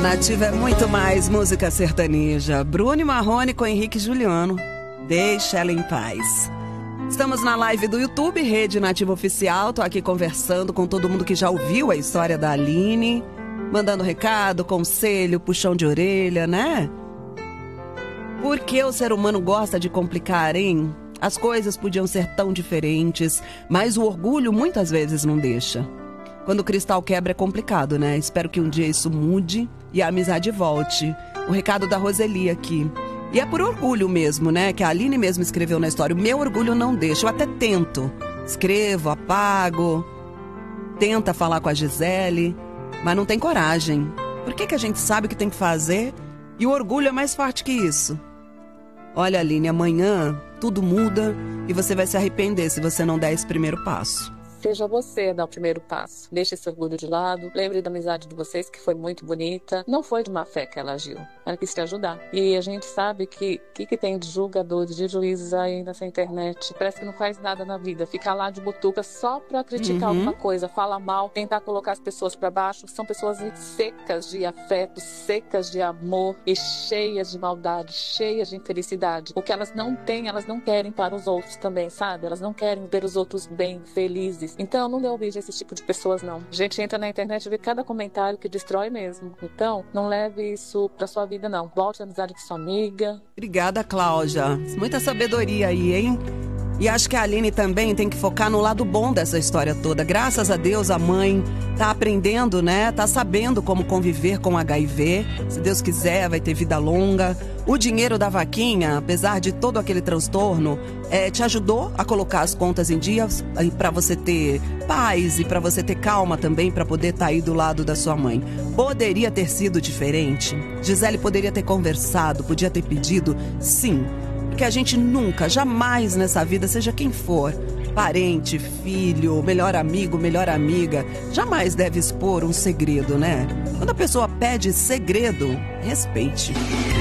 Nativa é muito mais música sertaneja. Bruno e Marrone com Henrique e Juliano. Deixa ela em paz. Estamos na live do YouTube, Rede Nativa Oficial. Tô aqui conversando com todo mundo que já ouviu a história da Aline. Mandando recado, conselho, puxão de orelha, né? Por que o ser humano gosta de complicar, hein? As coisas podiam ser tão diferentes, mas o orgulho muitas vezes não deixa. Quando o cristal quebra é complicado, né? Espero que um dia isso mude e a amizade volte. O recado da Roseli aqui. E é por orgulho mesmo, né? Que a Aline mesmo escreveu na história. O meu orgulho não deixa. Eu até tento. Escrevo, apago. Tenta falar com a Gisele, mas não tem coragem. Por que a gente sabe o que tem que fazer e o orgulho é mais forte que isso? Olha, Aline, amanhã tudo muda e você vai se arrepender se você não der esse primeiro passo. Seja você a dar o primeiro passo. Deixe esse orgulho de lado. Lembre da amizade de vocês, que foi muito bonita. Não foi de má fé que ela agiu. Ela quis te ajudar. E a gente sabe que tem de julgadores, de juízes aí nessa internet. Parece que não faz nada na vida. Fica lá de butuca só pra criticar alguma coisa. Fala mal, tentar colocar as pessoas pra baixo. São pessoas secas de afeto, secas de amor e cheias de maldade, cheias de infelicidade. O que elas não têm, elas não querem para os outros também, sabe? Elas não querem ver os outros bem, felizes. Então, não dê ouvido a esse tipo de pessoas, não. A gente entra na internet e vê cada comentário que destrói mesmo. Então, não leve isso pra sua vida, não. Volte à amizade com sua amiga. Obrigada, Cláudia. Muita sabedoria aí, hein? E acho que a Aline também tem que focar no lado bom dessa história toda. Graças a Deus, a mãe tá aprendendo, né? Tá sabendo como conviver com HIV. Se Deus quiser, vai ter vida longa. O dinheiro da vaquinha, apesar de todo aquele transtorno, te ajudou a colocar as contas em dia para você ter paz e para você ter calma também, para poder estar aí do lado da sua mãe. Poderia ter sido diferente. Gisele poderia ter conversado, podia ter pedido, sim. Porque a gente nunca, jamais nessa vida, seja quem for, parente, filho, melhor amigo, melhor amiga, jamais deve expor um segredo, né? Quando a pessoa pede segredo, respeite.